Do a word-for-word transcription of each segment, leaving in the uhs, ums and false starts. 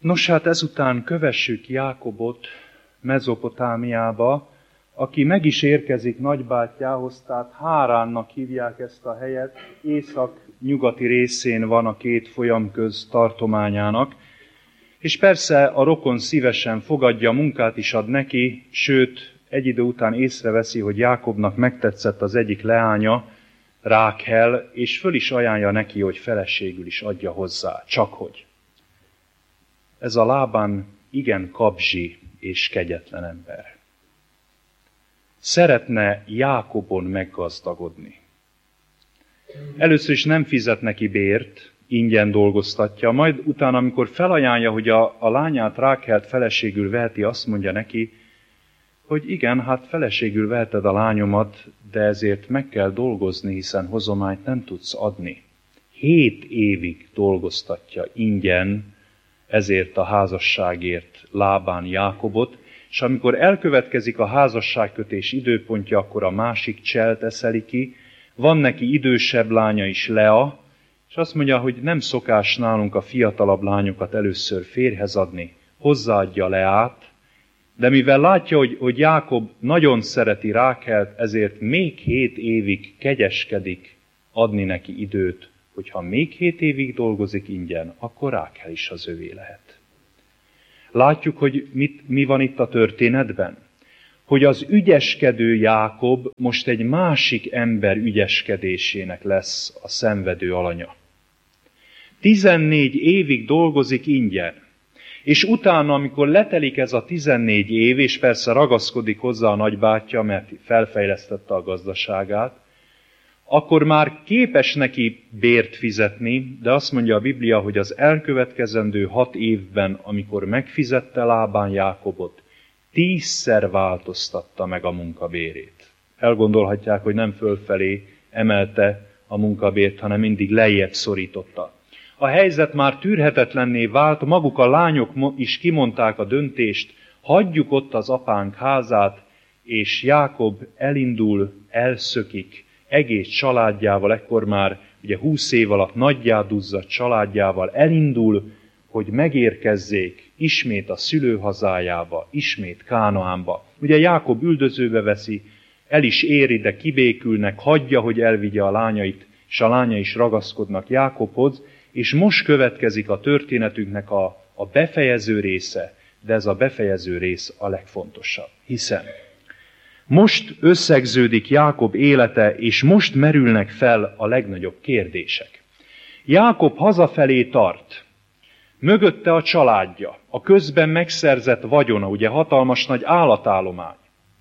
Nos, hát ezután kövessük Jákobot Mezopotámiába, aki meg is érkezik nagybátyjához, tehát Háránnak hívják ezt a helyet, észak-nyugati részén van a két folyamköz tartományának, és persze a rokon szívesen fogadja, munkát is ad neki, sőt, egy idő után észreveszi, hogy Jákobnak megtetszett az egyik leánya, Rákhel, és föl is ajánlja neki, hogy feleségül is adja hozzá, csakhogy. Ez a Lában igen kabzsi és kegyetlen ember. Szeretne Jákobon meggazdagodni. Először is nem fizet neki bért, ingyen dolgoztatja, majd utána, amikor felajánlja, hogy a, a lányát, Rákhelt feleségül veheti, azt mondja neki, hogy igen, hát feleségül veheted a lányomat, de ezért meg kell dolgozni, hiszen hozományt nem tudsz adni. Hét évig dolgoztatja ingyen ezért a házasságért Lában Jákobot, és amikor elkövetkezik a házasságkötés időpontja, akkor a másik cselt eszeli ki, van neki idősebb lánya is, Lea, és azt mondja, hogy nem szokás nálunk a fiatalabb lányokat először férjhez adni, hozzáadja Leát, de mivel látja, hogy, hogy Jákob nagyon szereti Rákhelt, ezért még hét évig kegyeskedik adni neki időt, hogyha még hét évig dolgozik ingyen, akkor Rákhel is az övé lehet. Látjuk, hogy mit, mi van itt a történetben? Hogy az ügyeskedő Jákob most egy másik ember ügyeskedésének lesz a szenvedő alanya. Tizennégy évig dolgozik ingyen, és utána, amikor letelik ez a tizennégy év, és persze ragaszkodik hozzá a nagybátyja, mert felfejlesztette a gazdaságát, akkor már képes neki bért fizetni, de azt mondja a Biblia, hogy az elkövetkezendő hat évben, amikor megfizette Lában Jákobot, tízszer változtatta meg a munkabérét. Elgondolhatják, hogy nem fölfelé emelte a munkabért, hanem mindig lejjebb szorította. A helyzet már tűrhetetlenné vált, maguk a lányok is kimondták a döntést, hagyjuk ott az apánk házát, és Jákob elindul, elszökik, egész családjával, ekkor már ugye húsz év alatt nagyjá duzzadt családjával elindul, hogy megérkezzék ismét a szülőhazájába, ismét Kánaánba. Ugye Jákob üldözőbe veszi, el is éri, de kibékülnek, hagyja, hogy elvigye a lányait, és a lánya is ragaszkodnak Jákobhoz, és most következik a történetünknek a, a befejező része, de ez a befejező rész a legfontosabb, hiszen most összegződik Jákob élete, és most merülnek fel a legnagyobb kérdések. Jákob hazafelé tart, mögötte a családja, a közben megszerzett vagyona, ugye hatalmas nagy állatállomány.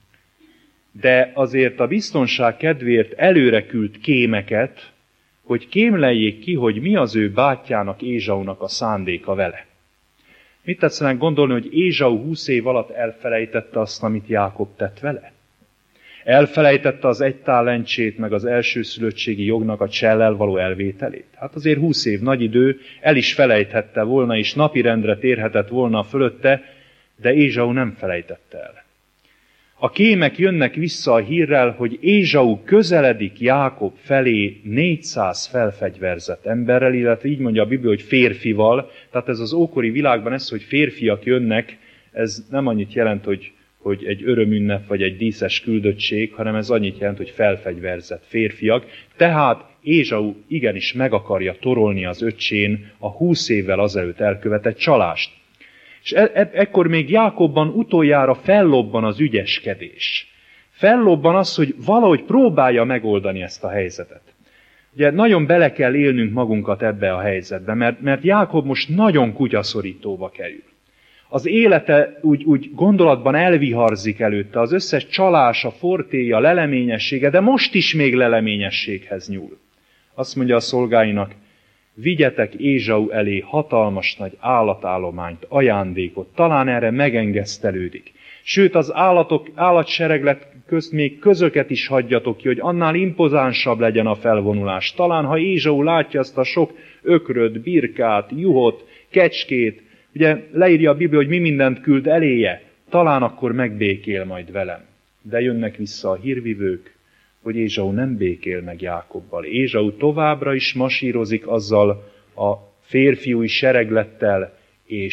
De azért a biztonság kedvéért előre küld kémeket, hogy kémleljék ki, hogy mi az ő bátyjának, Ézsaunak a szándéka vele. Mit tetszenek gondolni, hogy Ézsau húsz év alatt elfelejtette azt, amit Jákob tett vele? Elfelejtette az egy talentsét, meg az elsőszülöttségi jognak a csellel való elvételét? Hát azért húsz év nagy idő, el is felejthette volna, és napirendre térhetett volna fölötte, de Ézsau nem felejtette el. A kémek jönnek vissza a hírrel, hogy Ézsau közeledik Jákob felé négyszáz felfegyverzett emberrel, illetve így mondja a Biblia, hogy férfival, tehát ez az ókori világban ez, hogy férfiak jönnek, ez nem annyit jelent, hogy hogy egy örömünnep vagy egy díszes küldöttség, hanem ez annyit jelent, hogy felfegyverzett férfiak. Tehát Ézsau igenis meg akarja torolni az öccsén a húsz évvel azelőtt elkövetett csalást. És e- e- ekkor még Jákobban utoljára fellobban az ügyeskedés. Fellobban az, hogy valahogy próbálja megoldani ezt a helyzetet. Ugye nagyon bele kell élnünk magunkat ebbe a helyzetbe, mert, mert Jákob most nagyon kutyaszorítóba kerül. Az élete úgy, úgy gondolatban elviharzik előtte, az összes csalása, fortéja, leleményessége, de most is még leleményességhez nyúl. Azt mondja a szolgáinak, vigyetek Ézsau elé hatalmas nagy állatállományt, ajándékot, talán erre megengesztelődik. Sőt, az állatok, állatsereglet közt még közöket is hagyjatok ki, hogy annál impozánsabb legyen a felvonulás. Talán, ha Ézsau látja azt a sok ökröt, birkát, juhot, kecskét, ugye leírja a Biblia, hogy mi mindent küld eléje, talán akkor megbékél majd velem. De jönnek vissza a hírvivők, hogy Ézsau nem békél meg Jákobbal. Ézsau továbbra is masírozik azzal a férfiúi sereglettel, és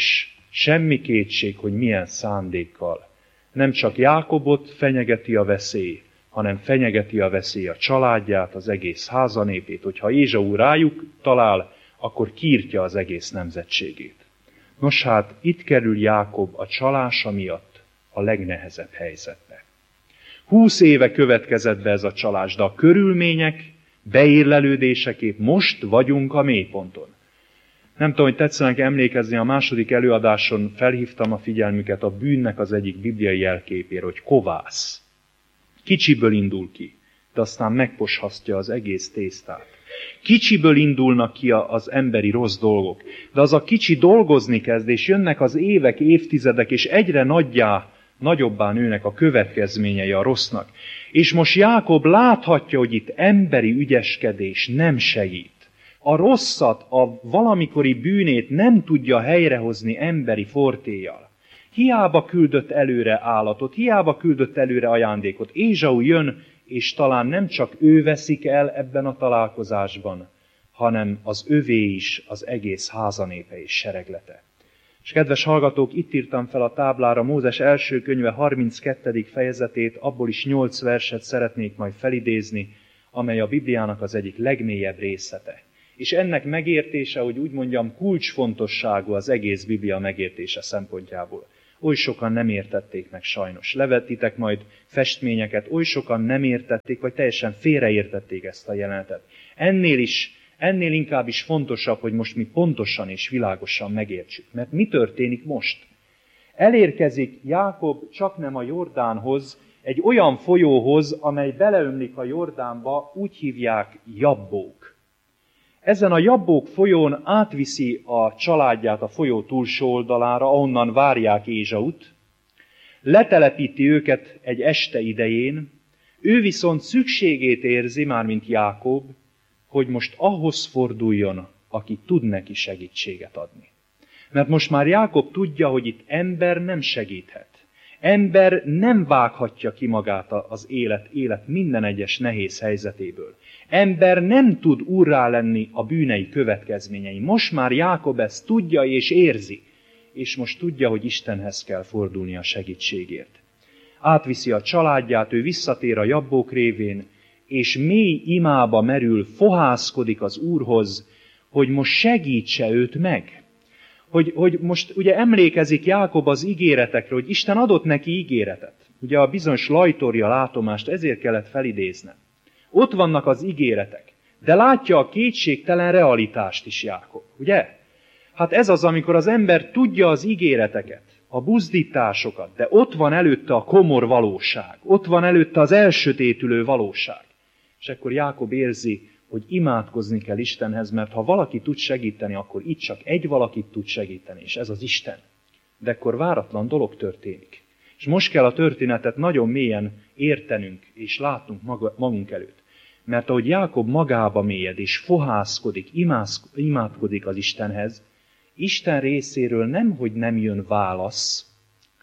Semmi kétség, hogy milyen szándékkal. Nem csak Jákobot fenyegeti a veszély, hanem fenyegeti a veszély a családját, az egész házanépét. Hogyha Ézsau rájuk talál, akkor kiírtja az egész nemzetségét. Nos hát, itt kerül Jákob a csalása miatt a legnehezebb helyzetbe. Húsz éve következett be ez a csalás, de a körülmények beérlelődéseképp most vagyunk a mélyponton. Nem tudom, hogy tetszenek emlékezni, a második előadáson felhívtam a figyelmüket a bűnnek az egyik bibliai jelképére, hogy kovász. Kicsiből indul ki, de aztán megposhasztja az egész tésztát. Kicsiből indulnak ki az emberi rossz dolgok, de az a kicsi dolgozni kezd, és jönnek az évek, évtizedek, és egyre nagyjá, nagyobbá nőnek a következményei a rossznak. És most Jákob láthatja, hogy itt emberi ügyeskedés nem segít. A rosszat, a valamikori bűnét nem tudja helyrehozni emberi fortéjjal. Hiába küldött előre állatot, hiába küldött előre ajándékot. Ézsau jön, és talán nem csak ő veszik el ebben a találkozásban, hanem az övé is, az egész házanépe és sereglete. És kedves hallgatók, itt írtam fel a táblára Mózes első könyve harminckettedik fejezetét, abból is nyolc verset szeretnék majd felidézni, amely a Bibliának az egyik legmélyebb részlete. És ennek megértése, hogy úgy mondjam, kulcsfontosságú az egész Biblia megértése szempontjából. Oly sokan nem értették meg sajnos. Levettitek majd festményeket, oly sokan nem értették, vagy teljesen félreértették ezt a jelenetet. Ennél is, ennél inkább is fontosabb, hogy most mi pontosan és világosan megértsük. Mert mi történik most? Elérkezik Jákob csaknem a Jordánhoz, egy olyan folyóhoz, amely beleömlik a Jordánba, úgy hívják Jabbók. Ezen a Jabbók folyón átviszi a családját a folyó túlsó oldalára, ahonnan várják Ézsaut, letelepíti őket egy este idején, ő viszont szükségét érzi, mármint Jákob, hogy most ahhoz forduljon, aki tud neki segítséget adni. Mert most már Jákob tudja, hogy itt ember nem segíthet. Ember nem vághatja ki magát az élet, élet minden egyes nehéz helyzetéből. Ember nem tud úrrá lenni a bűnei következményei. Most már Jákob ezt tudja és érzi, és most tudja, hogy Istenhez kell fordulni a segítségért. Átviszi a családját, ő visszatér a Jabbók révén, és mély imába merül, fohászkodik az Úrhoz, hogy most segítse őt meg. Hogy, hogy most ugye emlékezik Jákob az ígéretekre, hogy Isten adott neki ígéretet. Ugye a bizonyos lajtorja látomást ezért kellett felidéznem. Ott vannak az ígéretek, de látja a kétségtelen realitást is Jákob, ugye? Hát ez az, amikor az ember tudja az ígéreteket, a buzdításokat, de ott van előtte a komor valóság, ott van előtte az elsötétülő valóság. És akkor Jákob érzi, hogy imádkozni kell Istenhez, mert ha valaki tud segíteni, akkor itt csak egy valakit tud segíteni, és ez az Isten. De akkor váratlan dolog történik. És most kell a történetet nagyon mélyen értenünk, és látnunk maga, magunk előtt. Mert ahogy Jákob magába mélyed, és fohászkodik, imász, imádkodik az Istenhez, Isten részéről nemhogy nem jön válasz,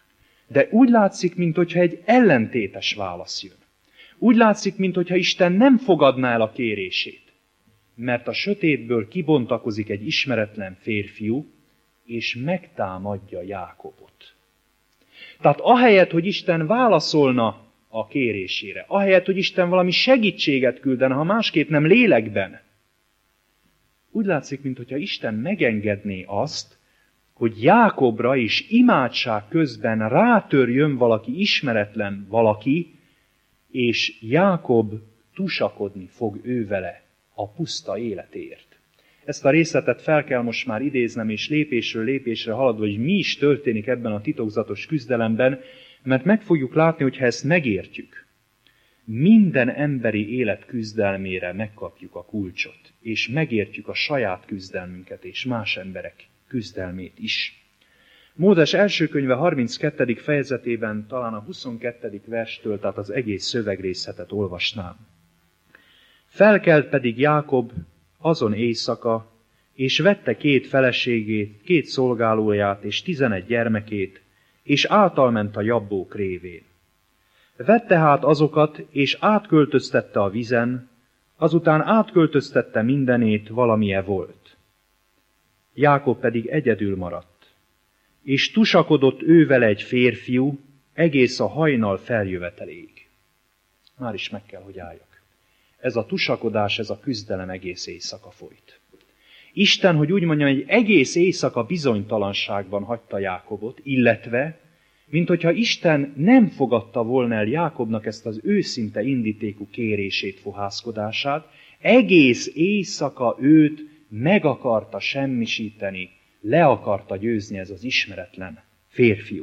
de úgy látszik, minthogyha egy ellentétes válasz jön. Úgy látszik, minthogyha Isten nem fogadná el a kérését, mert a sötétből kibontakozik egy ismeretlen férfiú, és megtámadja Jákobot. Tehát ahelyett, hogy Isten válaszolna a kérésére, ahelyett, hogy Isten valami segítséget küldene, ha másképp nem lélekben, úgy látszik, minthogyha Isten megengedné azt, hogy Jákobra is imádság közben rátörjön valaki ismeretlen valaki, és Jákob tusakodni fog ő vele a puszta életért. Ezt a részletet fel kell most már idéznem, és lépésről lépésre haladva, hogy mi is történik ebben a titokzatos küzdelemben, mert meg fogjuk látni, hogy ha ezt megértjük, minden emberi élet küzdelmére megkapjuk a kulcsot, és megértjük a saját küzdelmünket és más emberek küzdelmét is. Mózes első könyve harminckettedik fejezetében talán a huszonkettedik verstől, tehát az egész szövegrészletet olvasnám. Felkelt pedig Jákob azon éjszaka, és vette két feleségét, két szolgálóját és tizenegy gyermekét, és általment a Jabbók révén. Vette hát azokat, és átköltöztette a vizen, azután átköltöztette mindenét, valamije volt. Jákob pedig egyedül maradt, és tusakodott ővele egy férfiú egész a hajnal feljöveteléig. Már is meg kell, hogy álljak. Ez a tusakodás, ez a küzdelem egész éjszaka folyt. Isten, hogy úgy mondjam, egy egész éjszaka bizonytalanságban hagyta Jákobot, illetve, mint hogyha Isten nem fogadta volna el Jákobnak ezt az őszinte indítékú kérését, fohászkodását, egész éjszaka őt meg akarta semmisíteni, le akarta győzni ez az ismeretlen férfiú.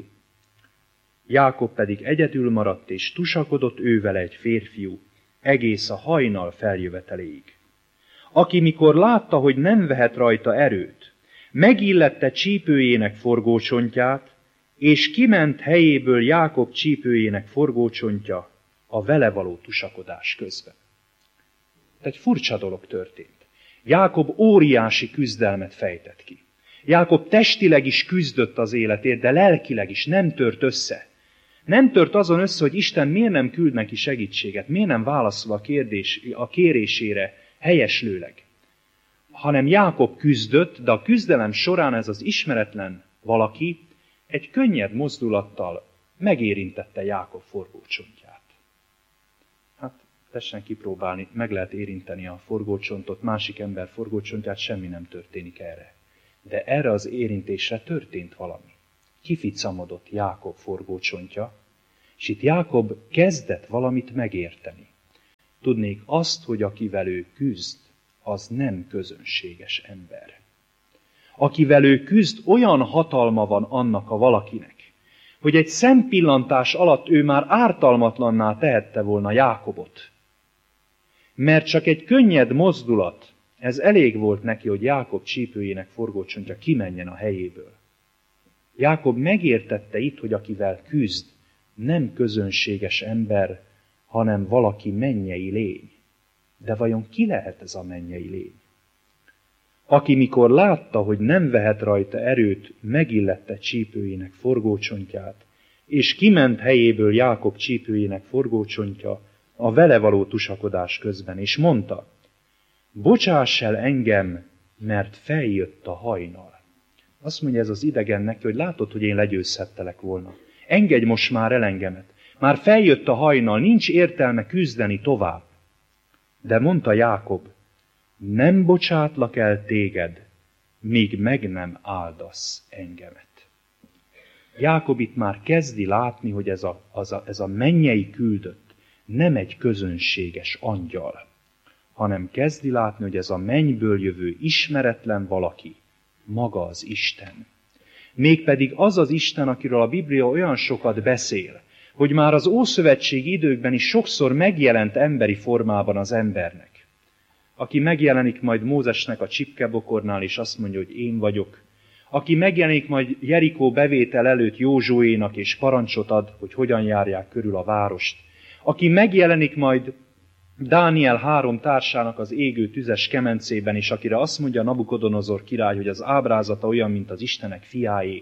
Jákob pedig egyedül maradt, és tusakodott ővele egy férfiú, egész a hajnal feljöveteléig. Aki mikor látta, hogy nem vehet rajta erőt, megillette csípőjének forgócsontját, és kiment helyéből Jákob csípőjének forgócsontja a vele való tusakodás közben. Tehát furcsa dolog történt. Jákob óriási küzdelmet fejtett ki. Jákob testileg is küzdött az életért, de lelkileg is nem tört össze. Nem tört azon össze, hogy Isten miért nem küld neki segítséget, miért nem válaszol a, kérdés, a kérésére helyeslőleg. Hanem Jákob küzdött, de a küzdelem során ez az ismeretlen valaki egy könnyed mozdulattal megérintette Jákob forgócsontját. Hát, tessen kipróbálni, meg lehet érinteni a forgócsontot, másik ember forgócsontját, semmi nem történik erre. De erre az érintésre történt valami. Kificamodott Jákob forgócsontja, és itt Jákob kezdett valamit megérteni. Tudnék azt, hogy akivel ő küzd, az nem közönséges ember. Akivel ő küzd, olyan hatalma van annak a valakinek, hogy egy szempillantás alatt ő már ártalmatlanná tehette volna Jákobot. Mert csak egy könnyed mozdulat, ez elég volt neki, hogy Jákob csípőjének forgócsontja kimenjen a helyéből. Jákob megértette itt, hogy akivel küzd, nem közönséges ember, hanem valaki mennyei lény. De vajon ki lehet ez a mennyei lény? Aki mikor látta, hogy nem vehet rajta erőt, megillette csípőjének forgócsontját, és kiment helyéből Jákob csípőjének forgócsontja a vele való tusakodás közben, és mondta, bocsáss el engem, mert feljött a hajnal. Azt mondja ez az idegen neki, hogy látod, hogy én legyőzhettelek volna. Engedj most már el engemet. Már feljött a hajnal, nincs értelme küzdeni tovább. De mondta Jákob, nem bocsátlak el téged, míg meg nem áldasz engemet. Jákob itt már kezdi látni, hogy ez a, az a, ez a mennyei küldött nem egy közönséges angyal, hanem kezdi látni, hogy ez a mennyből jövő ismeretlen valaki, maga az Isten. Mégpedig az az Isten, akiről a Biblia olyan sokat beszél, hogy már az ószövetségi időkben is sokszor megjelent emberi formában az embernek. Aki megjelenik majd Mózesnek a csipkebokornál, és azt mondja, hogy én vagyok. Aki megjelenik majd Jerikó bevétel előtt Józsuénak, és parancsot ad, hogy hogyan járják körül a várost. Aki megjelenik majd Dániel három társának az égő tüzes kemencében, és akire azt mondja Nabukodonozor király, hogy az ábrázata olyan, mint az Istenek fiáé.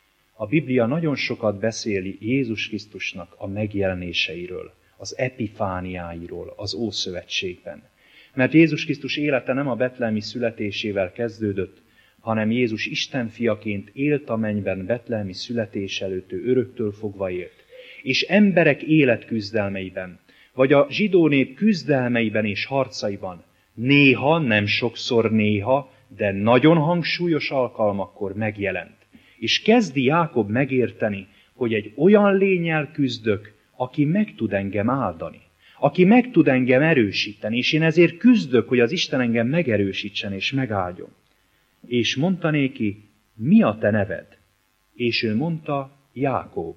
A Biblia nagyon sokat beszéli Jézus Krisztusnak a megjelenéseiről, az epifániáiról az Ószövetségben. Mert Jézus Krisztus élete nem a betlehemi születésével kezdődött, hanem Jézus Isten fiaként élt a mennyben betlehemi születés előtt, ő öröktől fogva élt. És emberek életküzdelmeiben, vagy a zsidó nép küzdelmeiben és harcaiban néha, nem sokszor néha, de nagyon hangsúlyos alkalmakkor megjelent. És kezdi Jákob megérteni, hogy egy olyan lénnyel küzdök, aki meg tud engem áldani, aki meg tud engem erősíteni, és én ezért küzdök, hogy az Isten engem megerősítsen és megáldjon. És mondta néki, mi a te neved? És ő mondta, Jákob.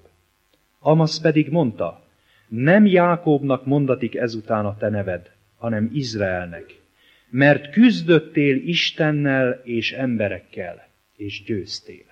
Amaz pedig mondta, nem Jákobnak mondatik ezután a te neved, hanem Izraelnek, mert küzdöttél Istennel és emberekkel, és győztél.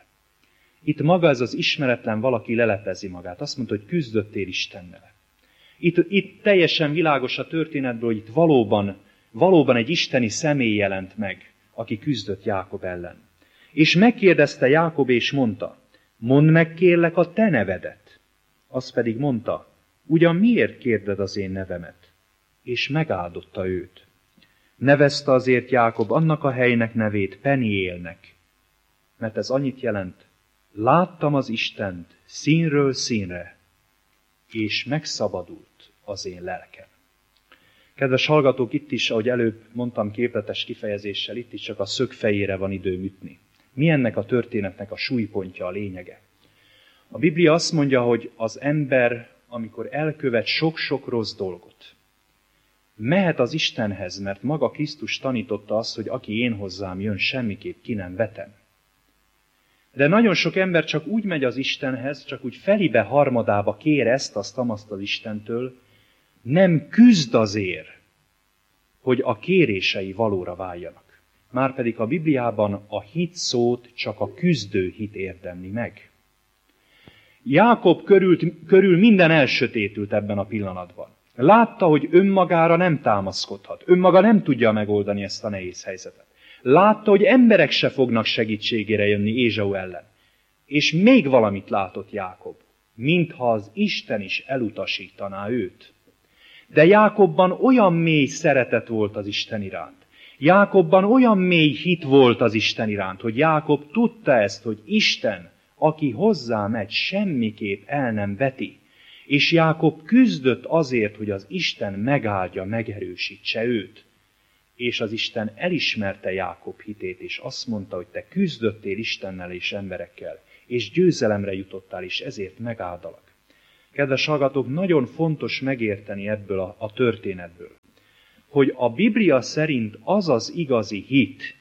Itt maga ez az ismeretlen valaki lelepezi magát. Azt mondta, hogy küzdöttél Istennel. Itt, itt teljesen világos a történetből, hogy itt valóban, valóban egy isteni személy jelent meg, aki küzdött Jákob ellen. És megkérdezte Jákob, és mondta, mondd meg kérlek a te nevedet. Az pedig mondta, ugyan miért kérded az én nevemet? És megáldotta őt. Nevezte azért Jákob annak a helynek nevét Peniélnek, mert ez annyit jelent, Láttam az Istent színről színre, és megszabadult az én lelkem. Kedves hallgatók, itt is, ahogy előbb mondtam képletes kifejezéssel, itt is csak a szög fejére van időm ütni. Mi ennek a történetnek a súlypontja, a lényege? A Biblia azt mondja, hogy az ember, amikor elkövet sok-sok rossz dolgot, mehet az Istenhez, mert maga Krisztus tanította azt, hogy aki én hozzám jön, semmiképp ki nem vetem. De nagyon sok ember csak úgy megy az Istenhez, csak úgy felibe harmadába kér ezt, azt, azt az Istentől, nem küzd azért, hogy a kérései valóra váljanak. Márpedig a Bibliában a hit szót csak a küzdő hit érdemli meg. Jákob körül, körül minden elsötétült ebben a pillanatban. Látta, hogy önmagára nem támaszkodhat. Önmaga nem tudja megoldani ezt a nehéz helyzetet. Látta, hogy emberek se fognak segítségére jönni Ézsau ellen. És még valamit látott Jákob, mintha az Isten is elutasítaná őt. De Jákobban olyan mély szeretet volt az Isten iránt. Jákobban olyan mély hit volt az Isten iránt, hogy Jákob tudta ezt, hogy Isten, aki hozzá megy, semmiképp el nem veti. És Jákob küzdött azért, hogy az Isten megáldja, megerősítse őt. És az Isten elismerte Jákob hitét, és azt mondta, hogy te küzdöttél Istennel és emberekkel, és győzelemre jutottál, és ezért megáldalak. Kedves hallgatók, nagyon fontos megérteni ebből a, a történetből, hogy a Biblia szerint az az igazi hit,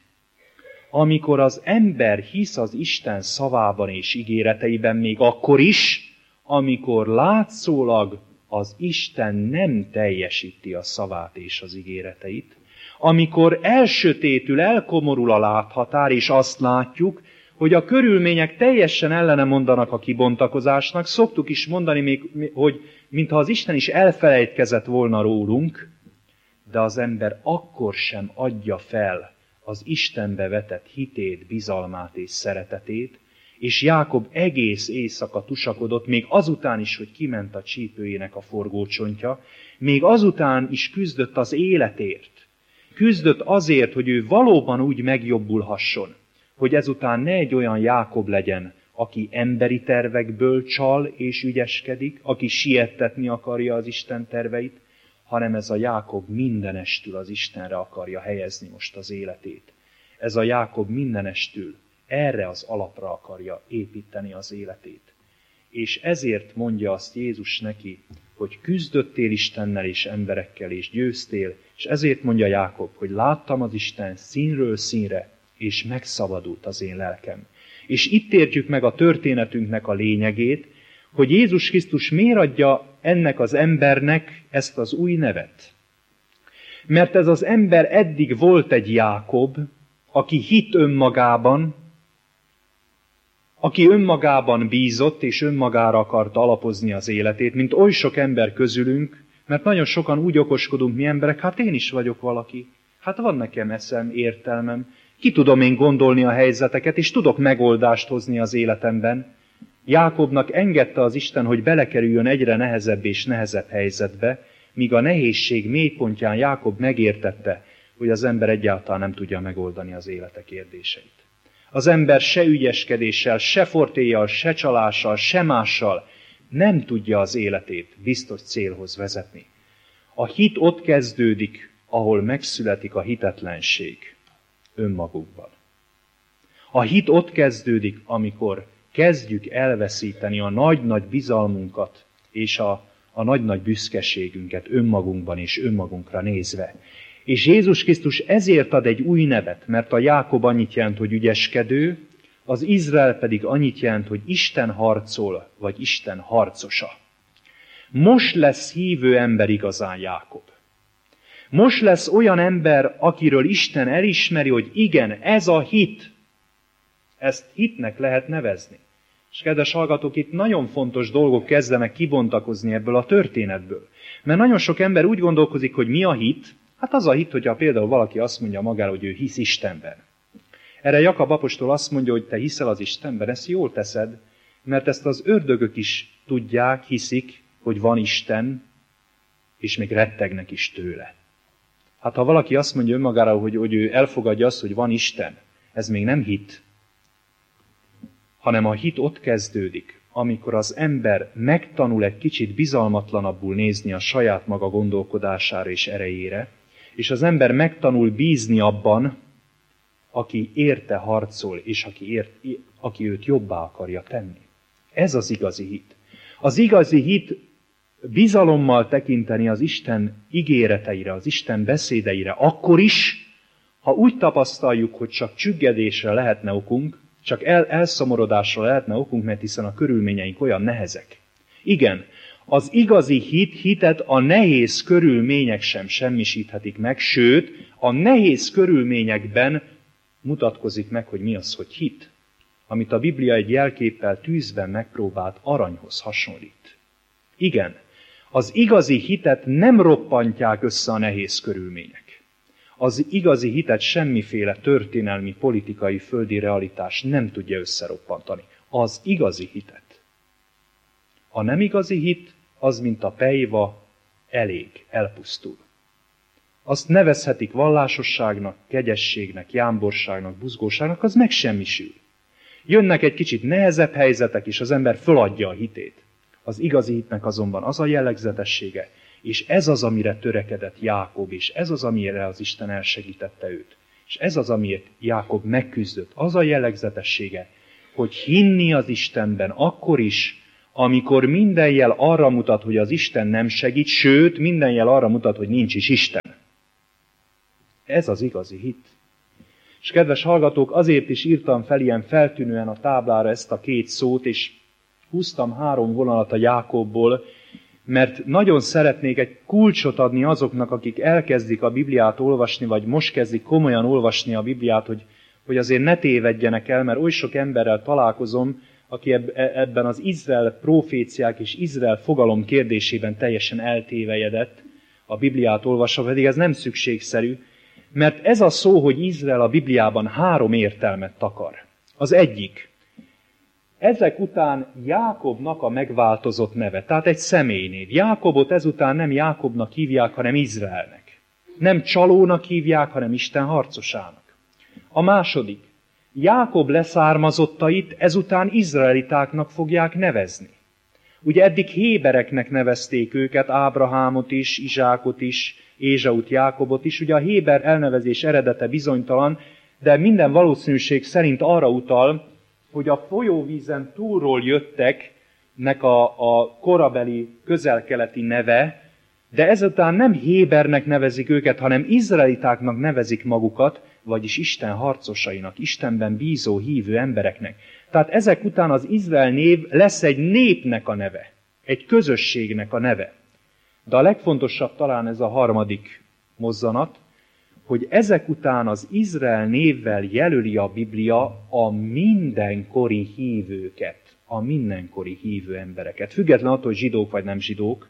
amikor az ember hisz az Isten szavában és ígéreteiben még akkor is, amikor látszólag az Isten nem teljesíti a szavát és az ígéreteit, amikor elsötétül, elkomorul a láthatár, és azt látjuk, hogy a körülmények teljesen ellene mondanak a kibontakozásnak, szoktuk is mondani még, hogy mintha az Isten is elfelejtkezett volna rólunk, de az ember akkor sem adja fel az Istenbe vetett hitét, bizalmát és szeretetét, és Jákob egész éjszaka tusakodott, még azután is, hogy kiment a csípőjének a forgócsontja, még azután is küzdött az életért. Küzdött azért, hogy ő valóban úgy megjobbulhasson, hogy ezután ne egy olyan Jákob legyen, aki emberi tervekből csal és ügyeskedik, aki siettetni akarja az Isten terveit, hanem ez a Jákob mindenestül az Istenre akarja helyezni most az életét. Ez a Jákob mindenestül erre az alapra akarja építeni az életét. És ezért mondja azt Jézus neki, hogy küzdöttél Istennel és emberekkel, és győztél, és ezért mondja Jákob, hogy láttam az Isten színről színre, és megszabadult az én lelkem. És itt értjük meg a történetünknek a lényegét, hogy Jézus Krisztus miért adja ennek az embernek ezt az új nevet. Mert ez az ember eddig volt egy Jákob, aki hitt önmagában, aki önmagában bízott, és önmagára akarta alapozni az életét, mint oly sok ember közülünk, mert nagyon sokan úgy okoskodunk mi emberek, hát én is vagyok valaki, hát van nekem eszem, értelmem, ki tudom én gondolni a helyzeteket, és tudok megoldást hozni az életemben. Jákobnak engedte az Isten, hogy belekerüljön egyre nehezebb és nehezebb helyzetbe, míg a nehézség mélypontján Jákob megértette, hogy az ember egyáltalán nem tudja megoldani az élete kérdéseit. Az ember se ügyeskedéssel, se fortéjjal, se csalással, se mással nem tudja az életét biztos célhoz vezetni. A hit ott kezdődik, ahol megszületik a hitetlenség önmagunkban. A hit ott kezdődik, amikor kezdjük elveszíteni a nagy-nagy bizalmunkat és a, a nagy-nagy büszkeségünket önmagunkban és önmagunkra nézve. És Jézus Krisztus ezért ad egy új nevet, mert a Jákob annyit jelent, hogy ügyeskedő, az Izrael pedig annyit jelent, hogy Isten harcol, vagy Isten harcosa. Most lesz hívő ember igazán Jákob. Most lesz olyan ember, akiről Isten elismeri, hogy igen, ez a hit. Ezt hitnek lehet nevezni. És kedves hallgatók, itt nagyon fontos dolgok kezdenek kibontakozni ebből a történetből. Mert nagyon sok ember úgy gondolkozik, hogy mi a hit. Hát az a hit, hogyha például valaki azt mondja magára, hogy ő hisz Istenben. Erre Jakab apostol azt mondja, hogy te hiszel az Istenben, ezt jól teszed, mert ezt az ördögök is tudják, hiszik, hogy van Isten, és még rettegnek is tőle. Hát ha valaki azt mondja önmagára, hogy, hogy ő elfogadja azt, hogy van Isten, ez még nem hit, hanem a hit ott kezdődik, amikor az ember megtanul egy kicsit bizalmatlanabbul nézni a saját maga gondolkodására és erejére, és az ember megtanul bízni abban, aki érte harcol, és aki, ért, aki őt jobbá akarja tenni. Ez az igazi hit. Az igazi hit bizalommal tekinteni az Isten ígéreteire, az Isten beszédeire, akkor is, ha úgy tapasztaljuk, hogy csak csüggedésre lehetne okunk, csak el, elszomorodásra lehetne okunk, mert hiszen a körülményeink olyan nehezek. Igen, az igazi hit, hitet a nehéz körülmények sem semmisíthetik meg, sőt, a nehéz körülményekben mutatkozik meg, hogy mi az, hogy hit, amit a Biblia egy jelképpel tűzben megpróbált aranyhoz hasonlít. Igen, az igazi hitet nem roppantják össze a nehéz körülmények. Az igazi hitet semmiféle történelmi, politikai, földi realitás nem tudja összeroppantani. Az igazi hitet. A nem igazi hit az, mint a pejva, elég, elpusztul. Azt nevezhetik vallásosságnak, kegyességnek, jámborságnak, buzgóságnak, az megsemmisül. Jönnek egy kicsit nehezebb helyzetek, és az ember föladja a hitét. Az igazi hitnek azonban az a jellegzetessége, és ez az, amire törekedett Jákob, és ez az, amire az Isten elsegítette őt. És ez az, amiért Jákob megküzdött. Az a jellegzetessége, hogy hinni az Istenben akkor is, amikor minden jel arra mutat, hogy az Isten nem segít, sőt, minden jel arra mutat, hogy nincs is Isten. Ez az igazi hit. És kedves hallgatók, azért is írtam fel ilyen feltűnően a táblára ezt a két szót, és húztam három vonalat a Jákobból, mert nagyon szeretnék egy kulcsot adni azoknak, akik elkezdik a Bibliát olvasni, vagy most kezdik komolyan olvasni a Bibliát, hogy, hogy azért ne tévedjenek el, mert oly sok emberrel találkozom, aki ebben az Izrael proféciák és Izrael fogalom kérdésében teljesen eltévejedett a Bibliát olvasva, pedig ez nem szükségszerű, mert ez a szó, hogy Izrael a Bibliában három értelmet takar. Az egyik, ezek után Jákobnak a megváltozott neve, tehát egy személynév. Jákobot ezután nem Jákobnak hívják, hanem Izraelnek. Nem csalónak hívják, hanem Isten harcosának. A második, Jákob leszármazottait ezután izraelitáknak fogják nevezni. Ugye eddig hébereknek nevezték őket, Ábrahámot is, Izsákot is, Ézsaut, Jákobot is. Ugye a héber elnevezés eredete bizonytalan, de minden valószínűség szerint arra utal, hogy a folyóvízen túlról jötteknek a, a korabeli közel-keleti neve, de ezután nem hébernek nevezik őket, hanem izraelitáknak nevezik magukat, vagyis Isten harcosainak, Istenben bízó, hívő embereknek. Tehát ezek után az Izrael név lesz egy népnek a neve, egy közösségnek a neve. De a legfontosabb talán ez a harmadik mozzanat, hogy ezek után az Izrael névvel jelöli a Biblia a mindenkori hívőket, a mindenkori hívő embereket. Független attól, hogy zsidók vagy nem zsidók.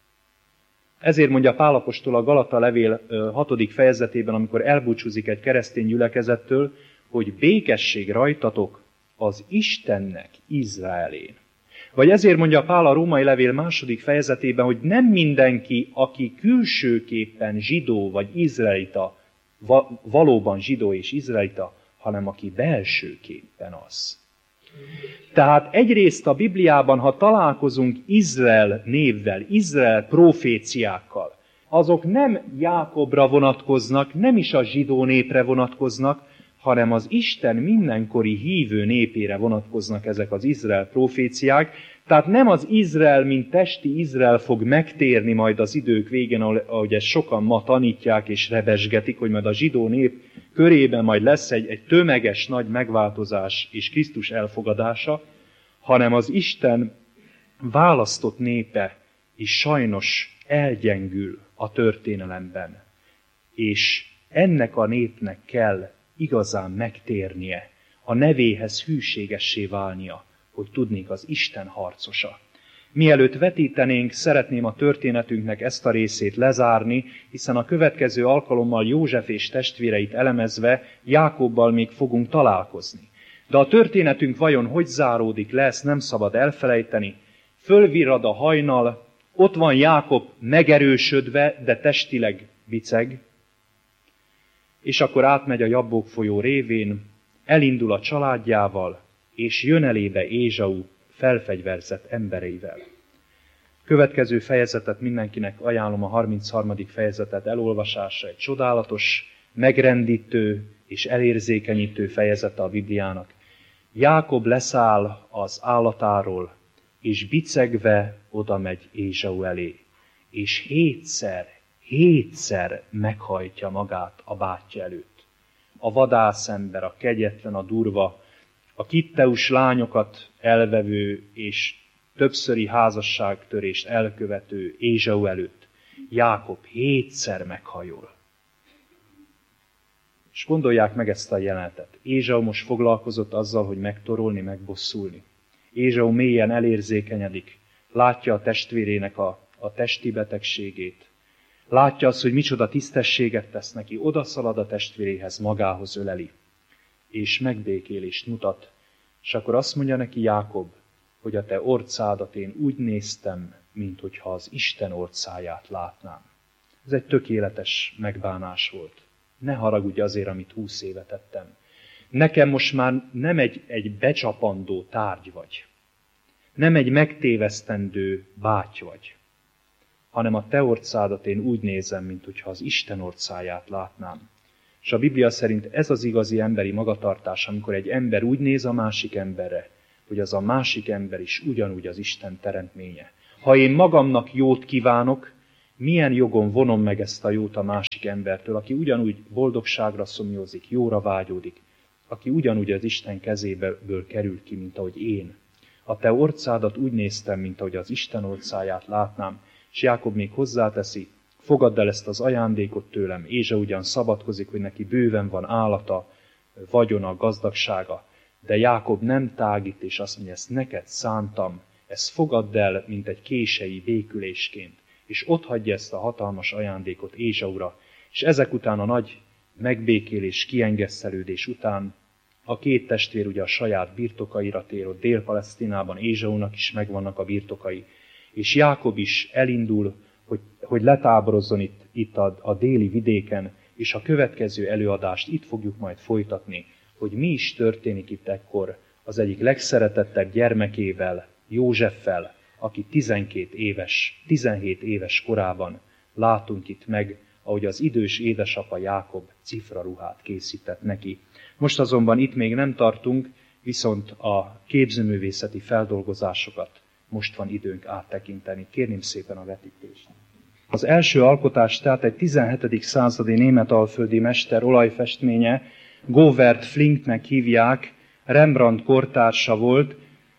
Ezért mondja Pál apostol a Galata levél hatodik fejezetében, amikor elbúcsúzik egy keresztény gyülekezettől, hogy békesség rajtatok az Istennek Izraelén. Vagy ezért mondja Pál a római levél második fejezetében, hogy nem mindenki, aki külsőképpen zsidó vagy izraelita, valóban zsidó és izraelita, hanem aki belsőképpen az. Tehát egyrészt a Bibliában, ha találkozunk Izrael névvel, Izrael proféciákkal, azok nem Jákobra vonatkoznak, nem is a zsidó népre vonatkoznak, hanem az Isten mindenkori hívő népére vonatkoznak ezek az Izrael proféciák. Tehát nem az Izrael, mint testi Izrael fog megtérni majd az idők végén, ahogy ezt sokan ma tanítják és rebesgetik, hogy majd a zsidó nép körében majd lesz egy, egy tömeges nagy megváltozás és Krisztus elfogadása, hanem az Isten választott népe is sajnos elgyengül a történelemben. És ennek a népnek kell igazán megtérnie, a nevéhez hűségessé válnia, hogy tudnék az Isten harcosa. Mielőtt vetítenénk, szeretném a történetünknek ezt a részét lezárni, hiszen a következő alkalommal József és testvéreit elemezve Jákobbal még fogunk találkozni. De a történetünk vajon hogy záródik le, ezt nem szabad elfelejteni. Fölvirrad a hajnal, ott van Jákob megerősödve, de testileg biceg, és akkor átmegy a Jabbok folyó révén, elindul a családjával, és jön elébe Ézsau felfegyverzett embereivel. Következő fejezetet mindenkinek ajánlom, a harmincharmadik fejezetet elolvasásra, egy csodálatos, megrendítő és elérzékenyítő fejezete a Bibliának. Jákob leszáll az állatáról, és bicegve oda megy Ézsau elé, és hétszer, hétszer meghajtja magát a bátyja előtt. A vadászember, a kegyetlen, a durva, a kitteus lányokat elvevő és többszöri házasságtörést elkövető Ézsau előtt Jákob hétszer meghajol. És gondolják meg ezt a jelenetet. Ézsau most foglalkozott azzal, hogy megtorolni, megbosszulni. Ézsau mélyen elérzékenyedik, látja a testvérének a, a testi betegségét. Látja azt, hogy micsoda tisztességet tesz neki, odaszalad a testvéréhez, magához öleli, és megbékélést mutat. És akkor azt mondja neki Jákob, hogy a te orcádat én úgy néztem, minthogyha az Isten orcáját látnám. Ez egy tökéletes megbánás volt. Ne haragudj azért, amit húsz éve tettem. Nekem most már nem egy, egy becsapandó tárgy vagy. Nem egy megtévesztendő báty vagy. Hanem a te orcádat én úgy nézem, minthogyha az Isten orcáját látnám. És a Biblia szerint ez az igazi emberi magatartás, amikor egy ember úgy néz a másik emberre, hogy az a másik ember is ugyanúgy az Isten teremtménye. Ha én magamnak jót kívánok, milyen jogon vonom meg ezt a jót a másik embertől, aki ugyanúgy boldogságra szomjózik, jóra vágyódik, aki ugyanúgy az Isten kezéből kerül ki, mint ahogy én. A te orcádat úgy néztem, mint ahogy az Isten orcáját látnám, és Jákob még hozzáteszi, fogadd el ezt az ajándékot tőlem, Ézsau ugyan szabadkozik, hogy neki bőven van állata, vagyona, gazdagsága, de Jákob nem tágít, és azt mondja, ezt neked szántam, ezt fogadd el, mint egy kései békülésként, és ott hagyja ezt a hatalmas ajándékot Ézsaura, és ezek után a nagy megbékélés, kiengesztelődés után a két testvér ugye a saját birtokaira tér, ott Dél-Palesztinában Ézsaunak is megvannak a birtokai, és Jákob is elindul, hogy, hogy letáborozzon itt, itt a, a déli vidéken, és a következő előadást itt fogjuk majd folytatni, hogy mi is történik itt ekkor az egyik legszeretettebb gyermekével, Józseffel, aki tizenkét éves, tizenhét éves korában látunk itt meg, ahogy az idős édesapa Jákob cifraruhát készített neki. Most azonban itt még nem tartunk, viszont a képzőművészeti feldolgozásokat most van időnk áttekinteni. Kérném szépen a vetítést. Az első alkotás tehát egy tizenhetedik századi németalföldi mester olajfestménye, Govert Flinknek hívják, Rembrandt kortársa volt.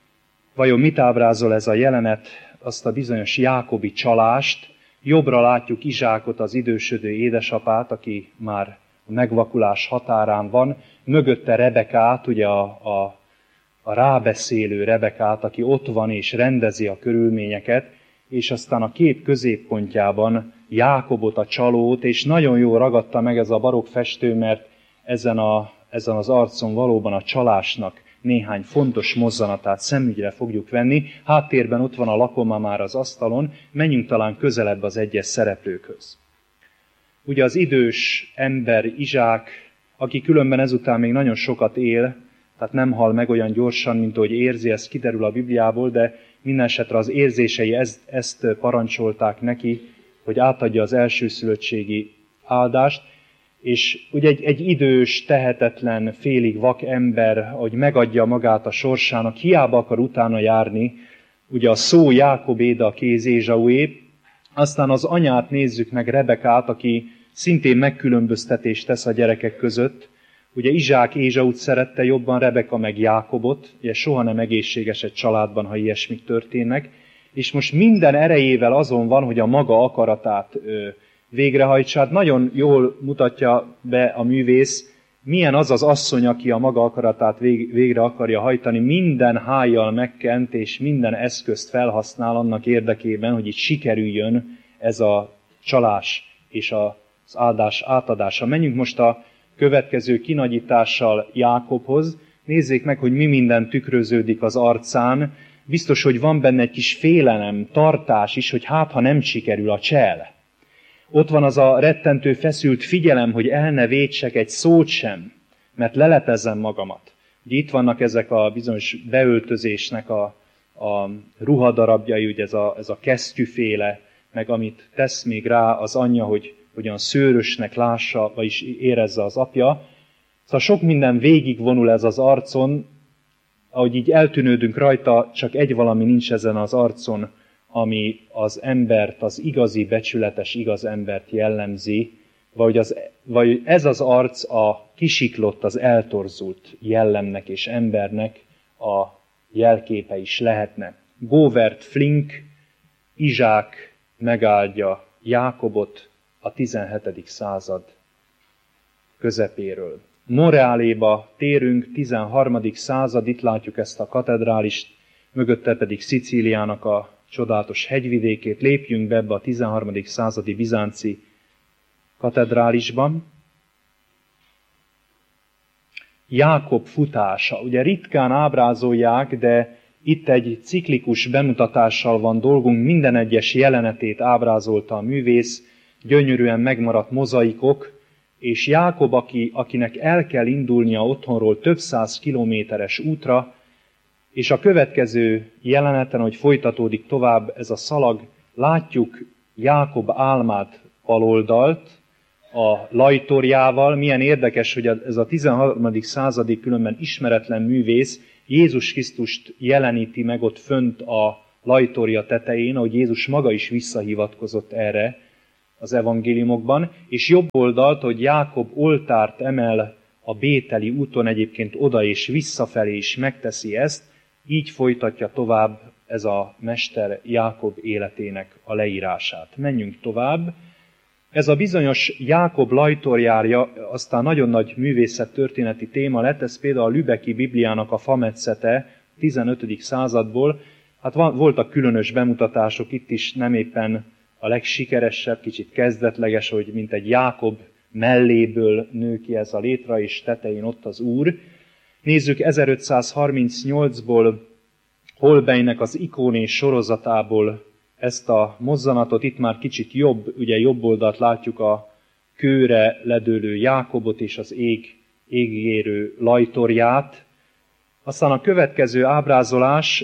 Vajon mit ábrázol ez a jelenet? Azt a bizonyos jákobi csalást. Jobbra látjuk Izsákot, az idősödő édesapát, aki már a megvakulás határán van. Mögötte Rebekát, ugye a, a, a rábeszélő Rebekát, aki ott van és rendezi a körülményeket, és aztán a kép középpontjában Jákobot, a csalót, és nagyon jól ragadta meg ez a barokk festő, mert ezen, a, ezen az arcon valóban a csalásnak néhány fontos mozzanatát szemügyre fogjuk venni. Háttérben ott van a lakoma már az asztalon, menjünk talán közelebb az egyes szereplőkhöz. Ugye az idős ember Izsák, aki különben ezután még nagyon sokat él, tehát nem hal meg olyan gyorsan, mint ahogy érzi, ez kiderül a Bibliából, de minden esetre az érzései ezt, ezt parancsolták neki, hogy átadja az elsőszülöttségi áldást, és ugye egy, egy idős, tehetetlen, félig vak ember, hogy megadja magát a sorsának, hiába akar utána járni, ugye a szó Jákobé, de a kéz Ézsaué, aztán az anyát nézzük meg, Rebekát, aki szintén megkülönböztetést tesz a gyerekek között. Ugye Izsák Ézsaut szerette jobban, Rebeka meg Jákobot, ugye soha nem egészséges egy családban, ha ilyesmik történnek, és most minden erejével azon van, hogy a maga akaratát ö, végrehajtsa. Hát nagyon jól mutatja be a művész, milyen az az asszony, aki a maga akaratát vég, végre akarja hajtani, minden hájjal megkent, és minden eszközt felhasznál annak érdekében, hogy itt sikerüljön ez a csalás és az áldás átadása. Menjünk most a következő kinagyítással Jákobhoz. Nézzék meg, hogy mi minden tükröződik az arcán. Biztos, hogy van benne egy kis félelem, tartás is, hogy hát, ha nem sikerül a csel. Ott van az a rettentő feszült figyelem, hogy el ne vétsek egy szót sem, mert leletezzem magamat. Ugye itt vannak ezek a bizonyos beöltözésnek a, a ruhadarabjai, ugye ez a, ez a kesztyűféle, meg amit tesz még rá az anyja, hogy hogyan szőrösnek lássa, vagyis érezze az apja. Szóval sok minden végigvonul ez az arcon, ahogy így eltűnődünk rajta, csak egy valami nincs ezen az arcon, ami az embert, az igazi, becsületes, igaz embert jellemzi, vagy, az, vagy ez az arc a kisiklott, az eltorzult jellemnek és embernek a jelképe is lehetne. Govert Flinck, Izsák megáldja Jákobot a tizenhetedik század közepéről. Moreáléba térünk, tizenharmadik század, itt látjuk ezt a katedrálist, mögötte pedig Szicíliának a csodálatos hegyvidékét. Lépjünk be ebbe a tizenharmadik századi bizánci katedrálisban. Jákob futása. Ugye ritkán ábrázolják, de itt egy ciklikus bemutatással van dolgunk, minden egyes jelenetét ábrázolta a művész, gyönyörűen megmaradt mozaikok, és Jákob, aki, akinek el kell indulnia otthonról több száz kilométeres útra, és a következő jeleneten, hogy folytatódik tovább ez a szalag, látjuk Jákob álmát baloldalt, a lajtorjával. Milyen érdekes, hogy ez a tizenharmadik századi különben ismeretlen művész Jézus Krisztust jeleníti meg ott fönt a lajtorja tetején, ahogy Jézus maga is visszahivatkozott erre az evangéliumokban, és jobb oldalt, hogy Jákob oltárt emel a Bételi úton, egyébként oda és visszafelé is megteszi ezt, így folytatja tovább ez a mester Jákob életének a leírását. Menjünk tovább. Ez a bizonyos Jákob lajtorjára aztán nagyon nagy művészettörténeti téma lett, ez például a Lübecki Bibliának a fametszete tizenötödik századból. Hát van, voltak különös bemutatások, itt is nem éppen a legsikeresebb, kicsit kezdetleges, hogy mint egy Jákob melléből nő ki ez a létra, és tetején ott az Úr. Nézzük ezerötszázharmincnyolcból Holbeinnek az Ikónés sorozatából ezt a mozzanatot, itt már kicsit jobb, ugye jobb oldalt látjuk a kőre ledőlő Jákobot és az ég, égérő lajtorját. Aztán a következő ábrázolás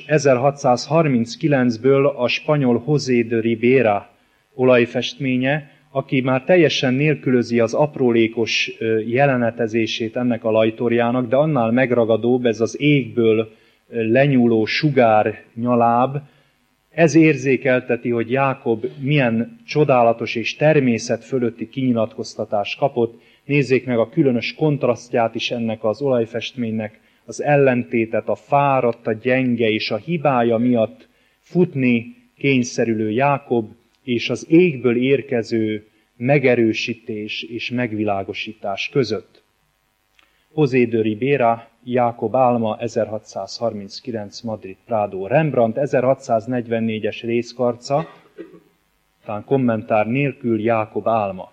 ezerhatszázharminckilencből a spanyol José de Ribera olajfestménye, aki már teljesen nélkülözi az aprólékos jelenetezését ennek a lajtorjának, de annál megragadóbb ez az égből lenyúló sugár nyaláb. Ez érzékelteti, hogy Jákob milyen csodálatos és természet fölötti kinyilatkoztatást kapott. Nézzék meg a különös kontrasztját is ennek az olajfestménynek, az ellentétet, a fáradt, a gyenge és a hibája miatt futni kényszerülő Jákob, és az égből érkező megerősítés és megvilágosítás között. José de Ribera, Jákob álma, ezerhatszázharminckilenc, Madrid, Prado. Rembrandt, ezerhatszáznegyvennégyes részkarca, talán kommentár nélkül, Jákob álma.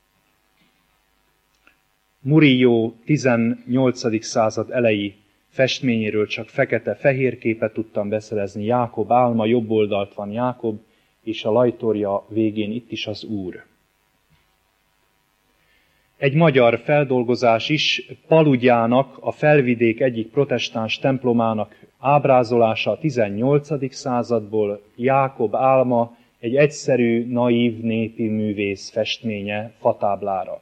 Murillo tizennyolcadik század elejé festményéről csak fekete-fehér képet tudtam beszerezni. Jákob álma, jobb oldalt van Jákob, és a lajtorja végén itt is az Úr. Egy magyar feldolgozás is, Palugyának, a Felvidék egyik protestáns templomának ábrázolása a tizennyolcadik századból, Jákob álma, egy egyszerű, naív népi művész festménye fatáblára.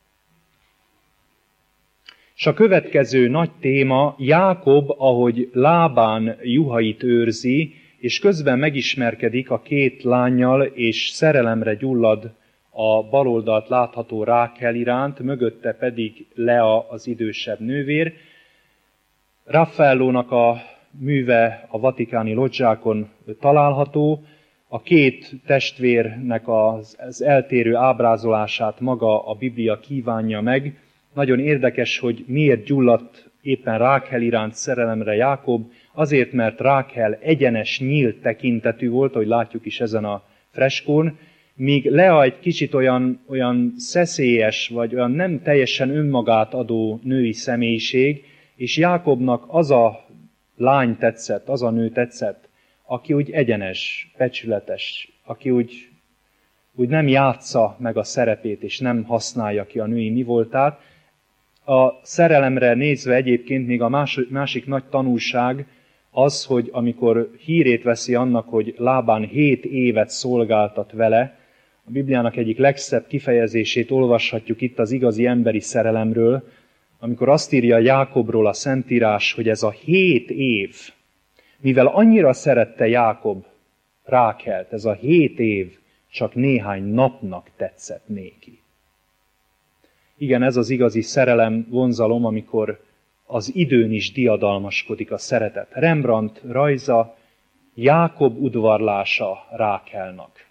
És a következő nagy téma, Jákob, ahogy Lábán juhait őrzi, és közben megismerkedik a két lánnyal, és szerelemre gyullad a baloldalt látható Rákel iránt, mögötte pedig Lea, az idősebb nővér. Raffaellónak a műve a vatikáni lodzsákon található. A két testvérnek az, az eltérő ábrázolását maga a Biblia kívánja meg. Nagyon érdekes, hogy miért gyulladt éppen Rákel iránt szerelemre Jákob, azért, mert Rákel egyenes, nyílt tekintetű volt, ahogy látjuk is ezen a freskón, míg Lea egy kicsit olyan, olyan szeszélyes, vagy olyan nem teljesen önmagát adó női személyiség, és Jákobnak az a lány tetszett, az a nő tetszett, aki úgy egyenes, becsületes, aki úgy, úgy nem játsza meg a szerepét, és nem használja ki a női mi voltát. A szerelemre nézve egyébként még a másik, másik nagy tanulság az, hogy amikor hírét veszi annak, hogy Lábán hét évet szolgáltat vele, a Bibliának egyik legszebb kifejezését olvashatjuk itt az igazi emberi szerelemről, amikor azt írja Jákobról a Szentírás, hogy ez a hét év, mivel annyira szerette Jákob Rákelt, ez a hét év csak néhány napnak tetszett néki. Igen, ez az igazi szerelem, vonzalom, amikor az időn is diadalmaskodik a szeretet. Rembrandt rajza, Jákob udvarlása Rákelnak.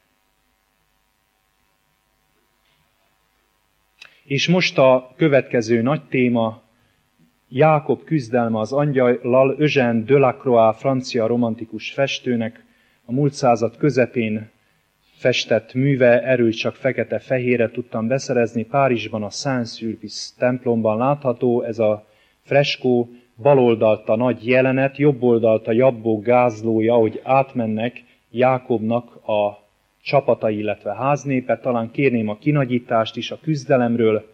És most a következő nagy téma, Jákob küzdelme az angyallal, Eugène Delacroix, francia romantikus festőnek a múlt század közepén festett műve, erről csak fekete-fehérre tudtam beszerezni, Párizsban a Saint-Sulpice templomban látható, ez a freskó, baloldalt a nagy jelenet, jobboldalt a jabbó gázlója, hogy átmennek Jákobnak a csapatai, illetve háznépe, talán kérném a kinagyítást is a küzdelemről.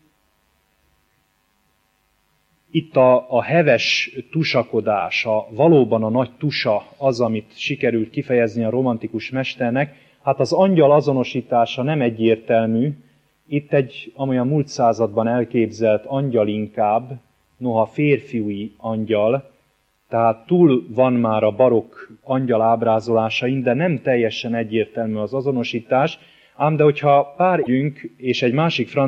Itt a, a heves tusakodás, a, valóban a nagy tusa az, amit sikerült kifejezni a romantikus mesternek. Hát az angyal azonosítása nem egyértelmű. Itt egy amolyan múlt században elképzelt angyal inkább, noha férfiúi angyal, tehát túl van már a barokk angyal ábrázolásain, de nem teljesen egyértelmű az azonosítás. Ám de hogyha pár és egy másik francia